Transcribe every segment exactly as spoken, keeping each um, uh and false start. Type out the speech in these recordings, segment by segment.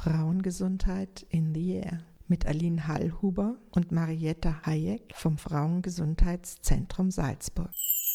Frauengesundheit in the Air mit Aline Hallhuber und Marietta Hayek vom Frauengesundheitszentrum Salzburg.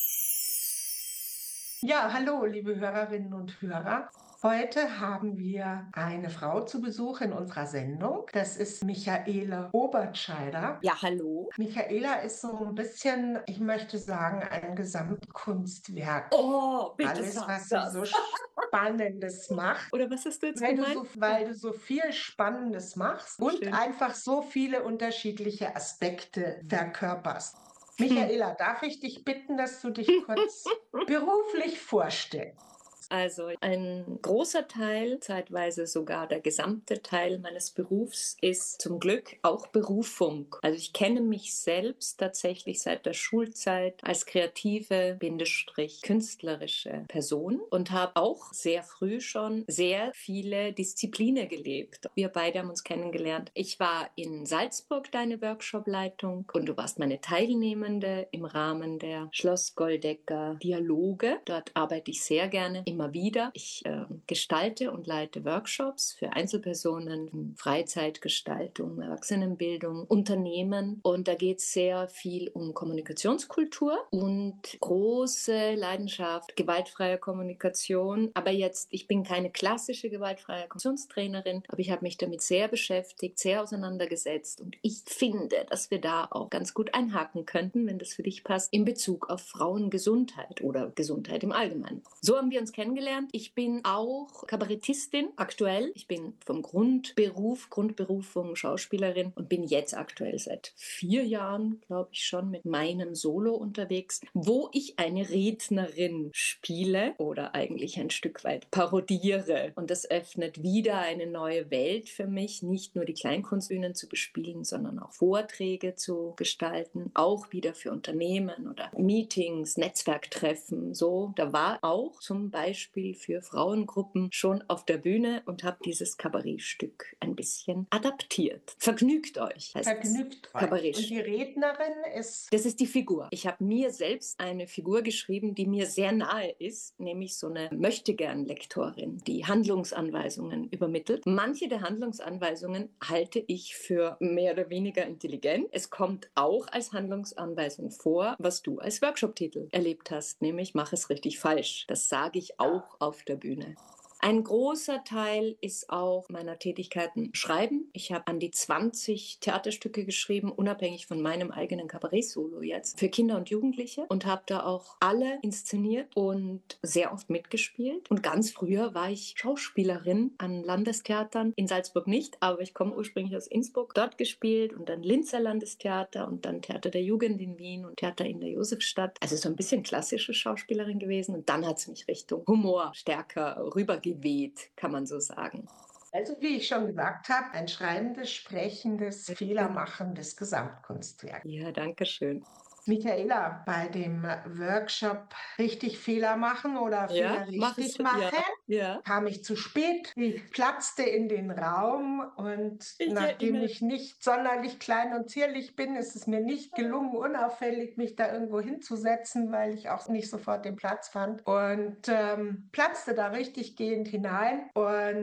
Ja, hallo, liebe Hörerinnen und Hörer. Heute haben wir eine Frau zu Besuch in unserer Sendung. Das ist Michaela Obertscheider. Ja, hallo. Michaela ist so ein bisschen, ich möchte sagen, ein Gesamtkunstwerk. Oh, bitte Alles, sag was das. sie so Spannendes macht. Oder was hast du jetzt Weil du, gemeint? so, weil du so viel Spannendes machst und Schön. einfach so viele unterschiedliche Aspekte verkörperst. Michaela, darf ich dich bitten, dass du dich kurz beruflich vorstellst? Also ein großer Teil, zeitweise sogar der gesamte Teil meines Berufs ist zum Glück auch Berufung. Also ich kenne mich selbst tatsächlich seit der Schulzeit als kreative, Bindestrich, künstlerische Person und habe auch sehr früh schon sehr viele Disziplinen gelebt. Wir beide haben uns kennengelernt. Ich war in Salzburg deine Workshopleitung und du warst meine Teilnehmende im Rahmen der Schloss Goldecker Dialoge. Dort arbeite ich sehr gerne immer wieder. Ich äh, gestalte und leite Workshops für Einzelpersonen, Freizeitgestaltung, Erwachsenenbildung, Unternehmen und da geht es sehr viel um Kommunikationskultur und große Leidenschaft gewaltfreie Kommunikation. Aber jetzt, ich bin keine klassische gewaltfreie Kommunikationstrainerin, aber ich habe mich damit sehr beschäftigt, sehr auseinandergesetzt und ich finde, dass wir da auch ganz gut einhaken könnten, wenn das für dich passt, in Bezug auf Frauengesundheit oder Gesundheit im Allgemeinen. So haben wir uns kennengelernt. Ich bin auch Kabarettistin aktuell. Ich bin vom Grundberuf, Grundberufung Schauspielerin und bin jetzt aktuell seit vier Jahren, glaube ich schon, mit meinem Solo unterwegs, wo ich eine Rednerin spiele oder eigentlich ein Stück weit parodiere. Und das öffnet wieder eine neue Welt für mich, nicht nur die Kleinkunstbühnen zu bespielen, sondern auch Vorträge zu gestalten, auch wieder für Unternehmen oder Meetings, Netzwerktreffen. So, da war auch zum Beispiel für Frauengruppen schon auf der Bühne und habe dieses Kabarettstück ein bisschen adaptiert. Vergnügt euch, heißt Vergnügt euch. Kabarettstück. Und die Rednerin ist... Das ist die Figur. Ich habe mir selbst eine Figur geschrieben, die mir sehr nahe ist, nämlich so eine Möchtegern-Lektorin, die Handlungsanweisungen übermittelt. Manche der Handlungsanweisungen halte ich für mehr oder weniger intelligent. Es kommt auch als Handlungsanweisung vor, was du als Workshop-Titel erlebt hast, nämlich mach es richtig falsch. Das sage ich auch auf der Bühne. Ein großer Teil ist auch meiner Tätigkeiten Schreiben. Ich habe an die zwanzig Theaterstücke geschrieben, unabhängig von meinem eigenen Kabarett-Solo jetzt, für Kinder und Jugendliche und habe da auch alle inszeniert und sehr oft mitgespielt. Und ganz früher war ich Schauspielerin an Landestheatern, in Salzburg nicht, aber ich komme ursprünglich aus Innsbruck, dort gespielt und dann Linzer Landestheater und dann Theater der Jugend in Wien und Theater in der Josefstadt. Also so ein bisschen klassische Schauspielerin gewesen und dann hat es mich Richtung Humor stärker rübergeweht, kann man so sagen. Also wie ich schon gesagt habe, ein schreibendes, sprechendes, fehlermachendes Gesamtkunstwerk. Ja, danke schön. Michaela, bei dem Workshop richtig Fehler machen oder Ja, Fehler mach richtig es, machen, ja, ja. kam ich zu spät. Ich platzte in den Raum und Ich nachdem erinnere- ich nicht sonderlich klein und zierlich bin, ist es mir nicht gelungen, unauffällig mich da irgendwo hinzusetzen, weil ich auch nicht sofort den Platz fand und ähm, platzte da richtig gehend hinein und